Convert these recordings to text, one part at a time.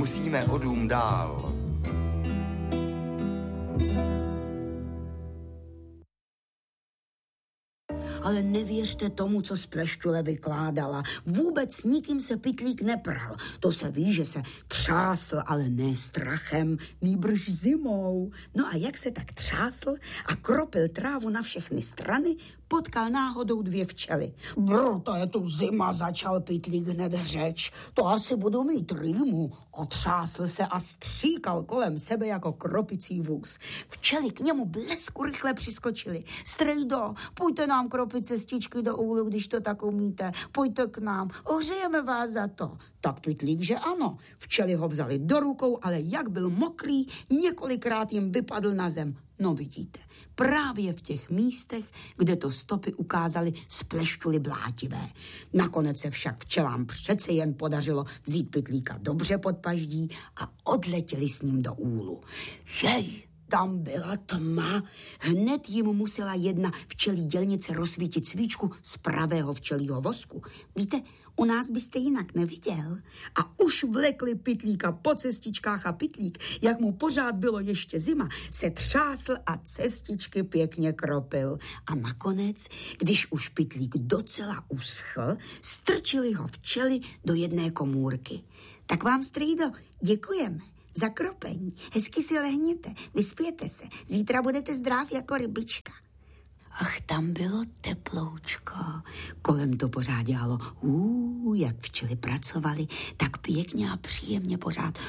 musíme o dům dál. Ale nevěřte tomu, co Splešťule vykládala. Vůbec s nikým se Pytlík nepral. To se ví, že se třásl, ale ne strachem, nýbrž zimou. No a jak se tak třásl a kropil trávu na všechny strany, potkal náhodou 2 včely. To je tu zima, začal Pytlík hned řeč. To asi budu mít rýmu. Otřásl se a stříkal kolem sebe jako kropicí vůz. Včely k němu blesku rychle přiskočili. Strejdo, pojďte nám kropit cestičky do úlu, když to tak umíte. Pojďte k nám, ohřejeme vás za to. Tak Pytlík, že ano. Včely ho vzali do rukou, ale jak byl mokrý, několikrát jim vypadl na zem. No vidíte, právě v těch místech, kde to stopy ukázaly Splešťuly blátivé. Nakonec se však včelám přece jen podařilo vzít Pytlíka dobře pod paždí a odletěli s ním do úlu. Jej! Tam byla tma. Hned jim musela jedna včelí dělnice rozsvítit svíčku z pravého včelího vosku. Víte, u nás byste jinak neviděl. A už vlekli Pytlíka po cestičkách a Pytlík, jak mu pořád bylo ještě zima, se třásl a cestičky pěkně kropil. A nakonec, když už Pytlík docela uschl, strčili ho včely do jedné komůrky. Tak vám, strýdo, děkujeme za kropení. Hezky si lehněte, vyspěte se. Zítra budete zdrav jako rybička. Ach, tam bylo teploučko. Kolem to pořád dělalo jak včely pracovali, tak pěkně a příjemně pořád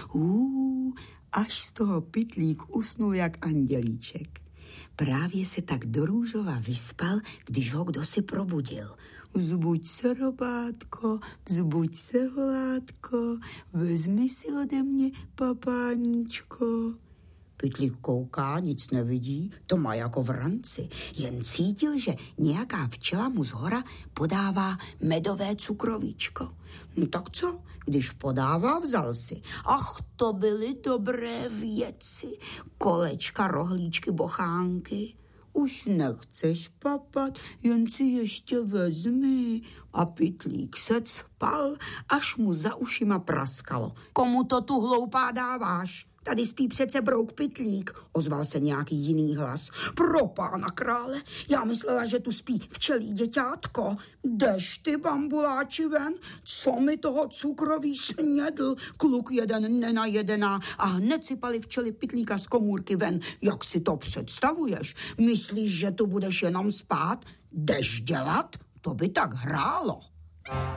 až z toho Pytlík usnul jak andělíček. Právě se tak do růžova vyspal, když ho kdosi probudil. Vzbuď se, robátko, vzbuď se, holátko, vezmi si ode mě papáníčko. Pytlík kouká, nic nevidí, to má jako v ranci. Jen cítil, že nějaká včela mu zhora podává medové cukrovíčko. No tak co? Když podává, vzal si. Ach, to byly dobré věci. Kolečka, rohlíčky, bochánky. Už nechceš papat, jen si ještě vezmi. A Pytlík se cpal, až mu za ušima praskalo. Komu to tu hloupá dáváš? Tady spí přece brouk Pytlík, ozval se nějaký jiný hlas. Pro pána krále, já myslela, že tu spí včelí děťátko. Jdeš ty, bambuláči, ven, co mi toho cukroví snědl, kluk jeden nenajedená, a hned sypali včely Pytlíka z komůrky ven. Jak si to představuješ? Myslíš, že tu budeš jenom spát? Jdeš dělat? To by tak hrálo.